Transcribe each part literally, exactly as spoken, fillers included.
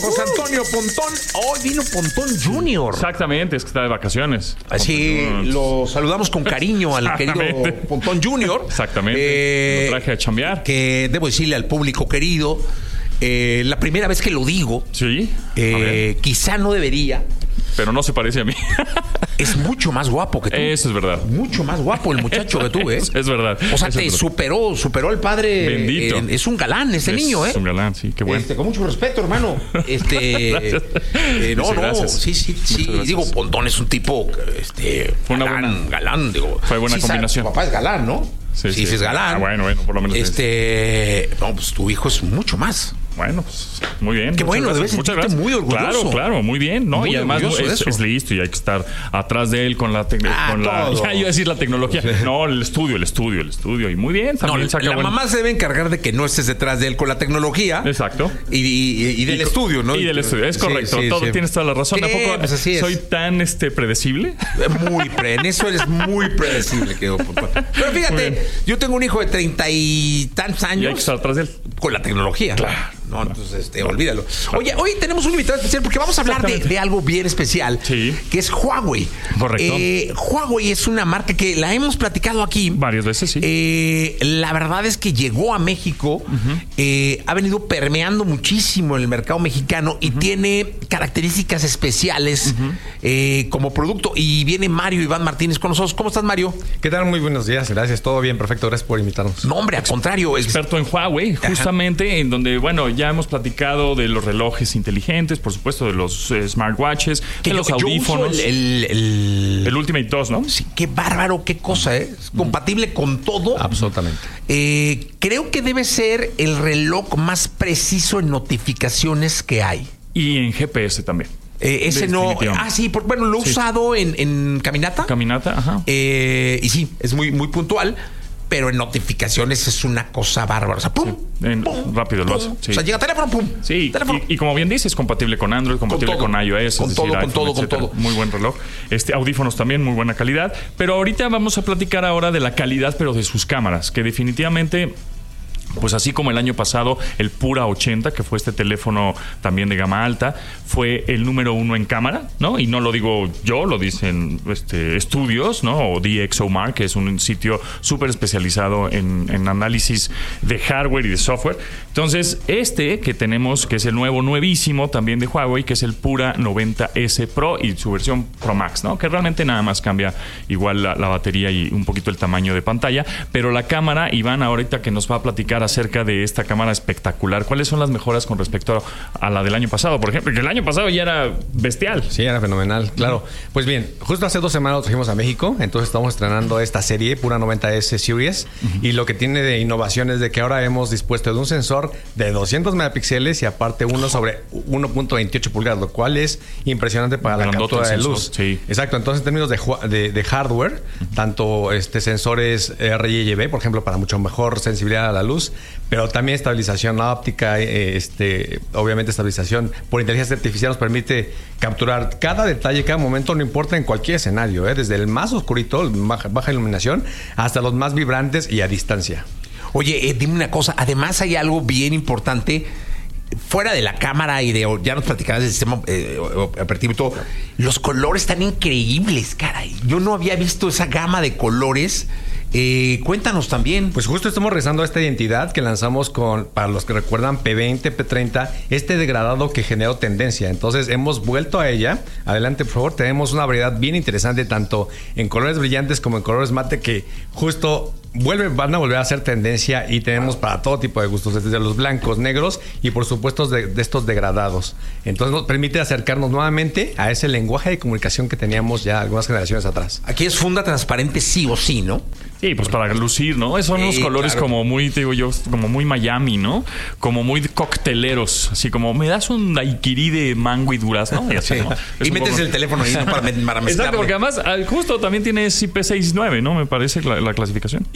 José Antonio Pontón. Hoy vino Pontón junior Exactamente, es que está de vacaciones. Así lo saludamos con cariño al querido Pontón junior Exactamente. Eh, lo traje a chambear. Que debo decirle al público querido, eh, la primera vez que lo digo, Sí. eh, quizá no debería. Pero no se parece a mí. Es mucho más guapo que tú. Eso es verdad. Mucho más guapo el muchacho que tú, ¿eh? Es, es verdad. O sea, Eso te es superó, superó el padre. Bendito. Eh, es un galán ese es niño, ¿eh? Es un galán, sí, qué bueno. Este, con mucho respeto, hermano. Este, eh, no, Muchas no, gracias. sí, sí, sí. Muchas gracias. Digo, Pontón es un tipo, este, Fue una galán, buena- galán, digo. Fue buena Sí, sabe, combinación. Tu papá es galán, ¿no? Sí, Sí, sí. sí es galán. Ah, bueno, bueno, por lo menos Este, no, pues tu hijo es mucho más. Bueno, pues muy bien. Qué muchas bueno, gracias, debes muchas sentirte gracias. muy orgulloso. Claro, claro, muy bien, ¿no? Muy y además orgulloso de es, eso. es listo y hay que estar atrás de él con la tecnología. Ah, con la, todo. ya iba a decir la tecnología. No, el estudio, el estudio, el estudio. Y muy bien, No, también saca la buen- mamá se debe encargar de que no estés detrás de él con la tecnología. Exacto. Y, y- y del Y co- estudio, ¿no? Y del estudio, es Sí, correcto. sí, todo, sí. Tienes toda la razón. Sí, ¿A poco pues así es. soy tan este predecible? Muy pre, en eso eres muy predecible, querido Pontón. Pero Muy fíjate, bien. yo tengo un hijo de treinta y tantos Y hay que años estar atrás de él. con la tecnología. Claro. No, entonces, este, olvídalo. Oye, hoy tenemos un invitado especial porque vamos a hablar de, Exactamente. de algo bien especial, Sí. que es Huawei. Correcto. Eh, Huawei es una marca que la hemos platicado aquí. Varias veces, sí. Eh, la verdad es que llegó a México, eh, ha venido permeando muchísimo en el mercado mexicano y tiene características especiales eh, como producto. Y viene Mario Iván Martínez con nosotros. ¿Cómo estás, Mario? ¿Qué tal? Muy buenos días, gracias. Todo bien, perfecto. Gracias por invitarnos. No, hombre, al contrario. Es, Experto en Huawei, justamente en donde, bueno, ya hemos platicado de los relojes inteligentes, por supuesto, de los eh, smartwatches, que de yo- los yo uso audífonos. el, el- el- El Ultimate dos, ¿no? Sí, qué bárbaro, qué cosa, ¿eh? Es compatible con todo. Absolutamente. Eh, creo que debe ser el reloj más preciso en notificaciones que hay. Y en G P S también. Eh, ese no. Definitivamente. Ah, sí, por- bueno, lo he Sí. usado en, en caminata. Caminata, ajá. Eh, y sí, es muy, muy puntual. Pero en notificaciones es una cosa bárbara. O sea, pum. En- pum, rápido lo pum. hace, sí. O sea, llega teléfono, pum. Sí, Teléfono. y, y como bien dices, compatible con Android, compatible todo. con, iOS, Con es todo, decir, con iPhone, todo, con etcétera. todo. Muy buen reloj. Este, audífonos también, muy buena calidad. Pero ahorita vamos a platicar ahora de la calidad, pero de sus cámaras, que definitivamente... Pues así como el año pasado el Pura ochenta, que fue este teléfono también de gama alta, fue el número uno en cámara, ¿no? Y no lo digo yo, lo dicen este, estudios, ¿no? O DxOMark, que es un sitio súper especializado en, en análisis de hardware y de software. Entonces, este que tenemos, que es el nuevo, nuevísimo también de Huawei, que es el Pura noventa ese Pro y su versión Pro Max, ¿no? Que realmente nada más cambia igual la, la batería y un poquito el tamaño de pantalla. Pero la cámara, Iván, ahorita que nos va a platicar acerca de esta cámara espectacular, ¿cuáles son las mejoras con respecto a la del año pasado, por ejemplo? Que el año pasado ya era bestial. Sí, era fenomenal, claro. Pues bien, justo hace dos semanas lo trajimos a México, entonces estamos estrenando esta serie, Pura noventa ese Series, y lo que tiene de innovación es de que ahora hemos dispuesto de un sensor de doscientos megapíxeles y aparte uno sobre uno punto veintiocho pulgadas, lo cual es impresionante para la Grandote captura el de sensor, luz. sí. Exacto, entonces en términos de, ju- de, de hardware, tanto este sensores R Y B, por ejemplo, para mucho mejor sensibilidad a la luz, pero también estabilización óptica, eh, este, obviamente estabilización por inteligencia artificial nos permite capturar cada detalle, cada momento, no importa en cualquier escenario, eh, desde el más oscurito, baja, baja iluminación, hasta los más vibrantes y a distancia. Oye, eh, dime una cosa. Además hay algo bien importante. Fuera de la cámara y de... Ya nos platicabas del sistema eh, operativo y todo. Los colores están increíbles, caray. Yo no había visto esa gama de colores. Eh, cuéntanos también. Pues justo estamos regresando a esta identidad que lanzamos con, para los que recuerdan, P veinte, P treinta, este degradado que generó tendencia. Entonces hemos vuelto a ella. Adelante, por favor. Tenemos una variedad bien interesante, tanto en colores brillantes como en colores mate, que justo vuelve, van a volver a ser tendencia y tenemos para todo tipo de gustos, desde los blancos, negros y por supuesto de, de estos degradados. Entonces nos permite acercarnos nuevamente a ese lenguaje de comunicación que teníamos ya algunas generaciones atrás. Aquí es funda transparente sí o sí, ¿no? Sí, pues para lucir, ¿no? Son unos Sí, colores claro. como muy, te digo yo, como muy Miami, ¿no? Como muy cocteleros. Así como, me das un daiquiri de mango y durazno. Y, así, Sí. ¿no? Es Y un metes poco- el teléfono ahí, ¿no? Para, para mezclarle. Exacto, porque además ah, justo también tiene I P sesenta y nueve, ¿no? Me parece la, la clasificación. I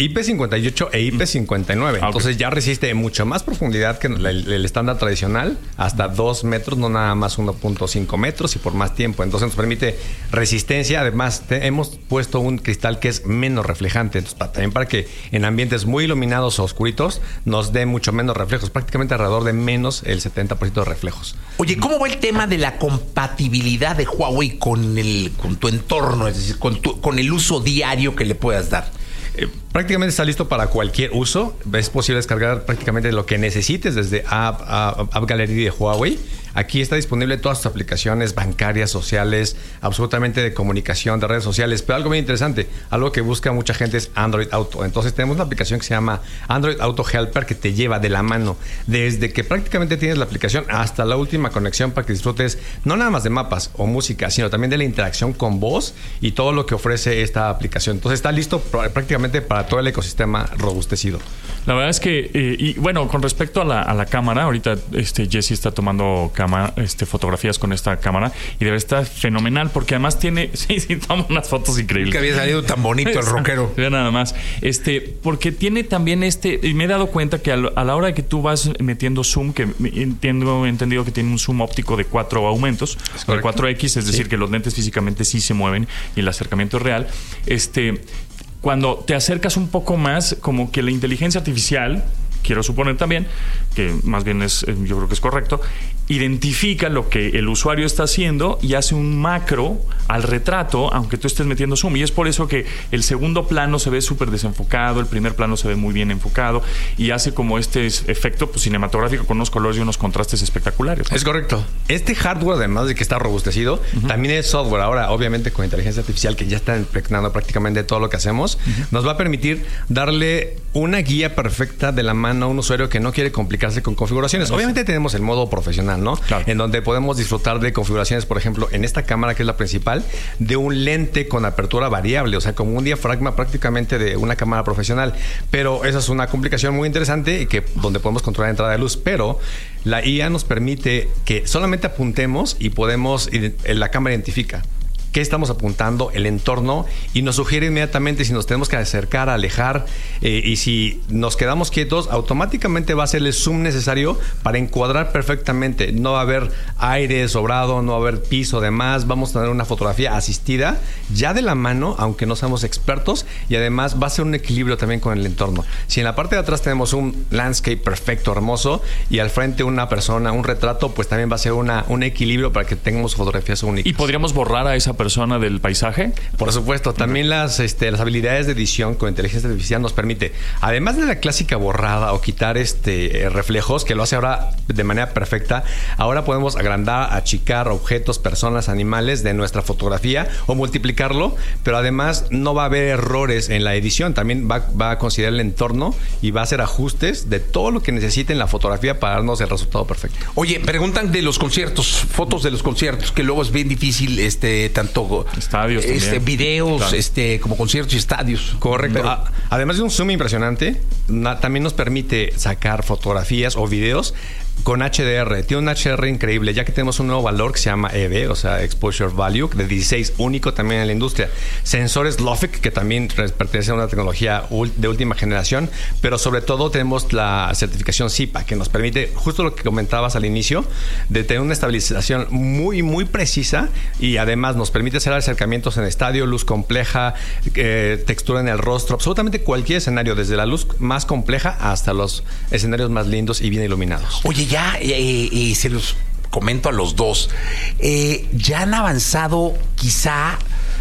I P cincuenta y ocho e I P cincuenta y nueve. Ah, Entonces okay. ya resiste mucho más profundidad que el, el estándar tradicional, hasta dos metros, no nada más uno punto cinco metros y por más tiempo. Entonces nos permite resistencia. Además, te, hemos puesto un cristal que es menos reflejante. Entonces, para, también para que en ambientes muy iluminados o oscuritos nos dé mucho menos reflejos, prácticamente alrededor de menos el setenta por ciento de reflejos. Oye, ¿cómo va el tema de la compatibilidad de Huawei con el con tu entorno, es decir, con, tu, con el uso diario que le puedas dar? Eh, prácticamente está listo para cualquier uso. Es posible descargar prácticamente lo que necesites desde App, App, App Gallery de Huawei. Aquí está disponible todas sus aplicaciones bancarias, sociales, absolutamente de comunicación, de redes sociales. Pero algo bien interesante, algo que busca mucha gente es Android Auto. Entonces tenemos una aplicación que se llama Android Auto Helper que te lleva de la mano desde que prácticamente tienes la aplicación hasta la última conexión para que disfrutes no nada más de mapas o música, sino también de la interacción con voz y todo lo que ofrece esta aplicación. Entonces está listo prácticamente para todo el ecosistema robustecido. La verdad es que, eh, y bueno, con respecto a la, a la cámara, ahorita este Jesse está tomando cama, este, fotografías con esta cámara y debe estar fenomenal porque además tiene, sí, sí, toma unas fotos increíbles. Que había salido tan bonito el rockero. Ve nada más. Este, porque tiene también este, y me he dado cuenta que a, a la hora que tú vas metiendo zoom, que entiendo, he entendido que tiene un zoom óptico de cuatro aumentos, de cuatro equis, es decir, sí. que los lentes físicamente sí se mueven y el acercamiento es real. Este... Cuando te acercas un poco más, como que la inteligencia artificial, quiero suponer también, que más bien es, yo creo que es correcto, identifica lo que el usuario está haciendo y hace un macro al retrato, aunque tú estés metiendo zoom. Y es por eso que el segundo plano se ve súper desenfocado, el primer plano se ve muy bien enfocado y hace como este efecto pues, cinematográfico con unos colores y unos contrastes espectaculares, ¿no? Es correcto. Este hardware, además de que está robustecido, uh-huh. también es software. Ahora, obviamente, con inteligencia artificial, que ya está impregnando prácticamente todo lo que hacemos, uh-huh. nos va a permitir darle una guía perfecta de la mano a un usuario que no quiere complicarse con configuraciones. Obviamente tenemos el modo profesional, ¿no? Claro. En donde podemos disfrutar de configuraciones, por ejemplo, en esta cámara que es la principal, de un lente con apertura variable, o sea, como un diafragma prácticamente de una cámara profesional. Pero esa es una complicación muy interesante y que donde podemos controlar la entrada de luz. Pero la I A nos permite que solamente apuntemos y podemos, la cámara identifica qué estamos apuntando, el entorno, y nos sugiere inmediatamente si nos tenemos que acercar, alejar, eh, y si nos quedamos quietos, automáticamente va a hacer el zoom necesario para encuadrar perfectamente. No va a haber aire sobrado, no va a haber piso de más, vamos a tener una fotografía asistida ya de la mano, aunque no seamos expertos, y además va a ser un equilibrio también con el entorno. Si en la parte de atrás tenemos un landscape perfecto, hermoso, y al frente una persona, un retrato, pues también va a ser una, un equilibrio para que tengamos fotografías únicas. ¿Y podríamos borrar a esa persona del paisaje? Por supuesto, también okay. las, este, las habilidades de edición con inteligencia artificial nos permite, además de la clásica borrada o quitar este reflejos, que lo hace ahora de manera perfecta, ahora podemos agrandar, achicar objetos, personas, animales de nuestra fotografía o multiplicarlo, pero además no va a haber errores en la edición, también va, va a considerar el entorno y va a hacer ajustes de todo lo que necesite en la fotografía para darnos el resultado perfecto. Oye, preguntan de los conciertos, fotos de los conciertos, que luego es bien difícil, este, tanto estadios, este, también. videos, claro. este, como conciertos y estadios. Correcto. Pero, a, además de un zoom impresionante, na, también nos permite sacar fotografías o videos con H D R. Tiene un H D R increíble, ya que tenemos un nuevo valor que se llama E V, o sea, Exposure Value, de dieciséis, único también en la industria. Sensores LOFIC, que también pertenece a una tecnología de última generación, pero sobre todo tenemos la certificación C I P A, que nos permite, justo lo que comentabas al inicio, de tener una estabilización muy, muy precisa, y además nos permite hacer acercamientos en estadio, luz compleja, eh, textura en el rostro, absolutamente cualquier escenario, desde la luz más compleja hasta los escenarios más lindos y bien iluminados. Oye, ya eh, eh, se los comento a los dos. Eh, ya han avanzado quizá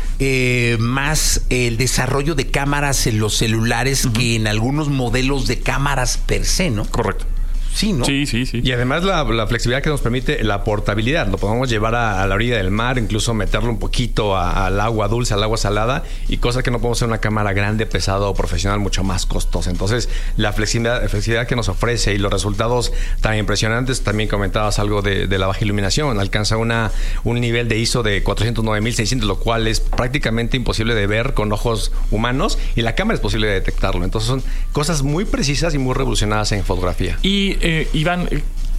eh, más el desarrollo de cámaras en los celulares uh-huh. que en algunos modelos de cámaras per se, ¿no? Correcto. Sí, ¿no? Sí, sí, sí. Y además la, la flexibilidad que nos permite la portabilidad. Lo podemos llevar a, a la orilla del mar, incluso meterlo un poquito a, al agua dulce, al agua salada, y cosas que no podemos hacer en una cámara grande, pesada o profesional, mucho más costosa. Entonces, la flexibilidad, la flexibilidad que nos ofrece y los resultados tan impresionantes, también comentabas algo de, de la baja iluminación. Alcanza una, un nivel de I S O de cuatrocientos nueve mil seiscientos, lo cual es prácticamente imposible de ver con ojos humanos, y la cámara es posible de detectarlo. Entonces, son cosas muy precisas y muy revolucionadas en fotografía. Y Eh, Iván,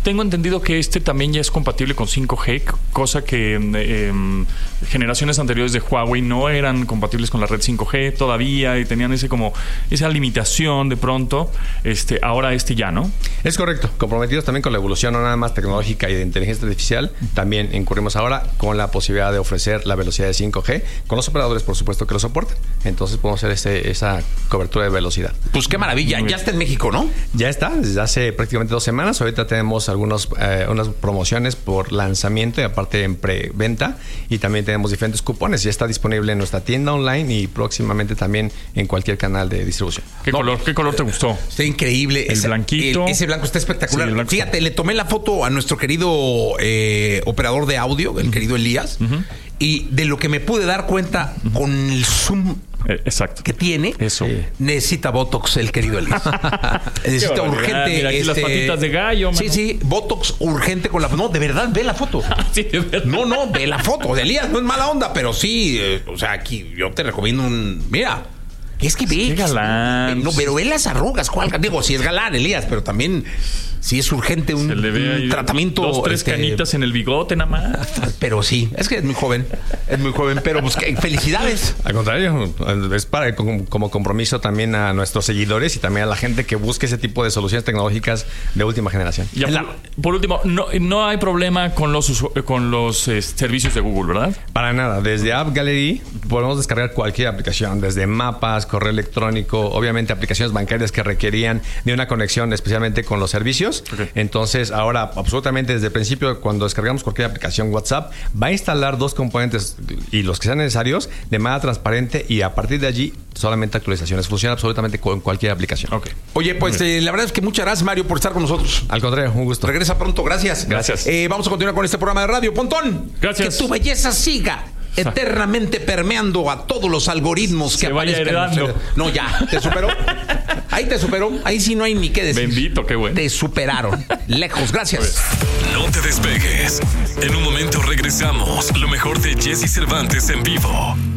tengo entendido que este también ya es compatible con cinco G, cosa que eh, generaciones anteriores de Huawei no eran compatibles con la red cinco G todavía y tenían ese como esa limitación de pronto. Este, ahora este ya, ¿no? Es correcto. Comprometidos también con la evolución no nada más tecnológica y de inteligencia artificial, también incurrimos ahora con la posibilidad de ofrecer la velocidad de cinco G con los operadores, por supuesto, que lo soporten. Entonces podemos hacer ese, esa cobertura de velocidad. Pues qué maravilla. Ya está en México, ¿no? Ya está, desde hace prácticamente dos semanas. Ahorita tenemos algunos, eh, unas promociones por lanzamiento y aparte en preventa. Y también tenemos diferentes cupones. Ya está disponible en nuestra tienda online y próximamente también en cualquier canal de distribución. ¿Qué, no, color, ¿qué color te gustó? Está increíble. El ese, blanquito. El, ese blanco está espectacular. Sí, Fíjate, le tomé la foto a nuestro querido eh, operador de audio, el uh-huh. querido Elías. Uh-huh. Y de lo que me pude dar cuenta uh-huh. con el zoom Exacto. que tiene, eso sí. necesita Botox el querido Elías. Necesita urgente. Mira, aquí este, las patitas de gallo, mano. Sí, sí, Botox urgente con la. No, de verdad, ve la foto. Sí, de verdad. No, no, ve la foto. De Elías no es mala onda, pero sí, eh, o sea, aquí yo te recomiendo un. Mira. Es que ve. Qué galán. No, pero ve las arrugas, ¿cuál? Digo, si es galán, Elías, pero también si es urgente un, un tratamiento. Dos, tres este, canitas en el bigote nada más. Pero sí, es que es muy joven. Es muy joven, pero pues que, felicidades. Al contrario, es para como, como compromiso también a nuestros seguidores y también a la gente que busque ese tipo de soluciones tecnológicas de última generación. Ya, por, por último, no, no hay problema con los con los eh, servicios de Google, ¿verdad? Para nada. Desde App Gallery podemos descargar cualquier aplicación, desde mapas, correo electrónico, obviamente aplicaciones bancarias que requerían de una conexión especialmente con los servicios. Okay. Entonces, ahora, absolutamente desde el principio, cuando descargamos cualquier aplicación WhatsApp, va a instalar dos componentes y los que sean necesarios de manera transparente y a partir de allí solamente actualizaciones. Funciona absolutamente con cualquier aplicación. Okay. Oye, pues eh, la verdad es que muchas gracias, Mario, por estar con nosotros. Al contrario, un gusto. Regresa pronto, gracias. Gracias. Eh, vamos a continuar con este programa de radio. Pontón. Gracias. Que tu belleza siga eternamente permeando a todos los algoritmos que se vaya heredando. No, ya, te superó. Ahí te superó. Ahí sí no hay ni qué decir. Bendito, qué bueno. Te superaron. Lejos, gracias. No te despegues. En un momento regresamos. Lo mejor de Jesse Cervantes en vivo.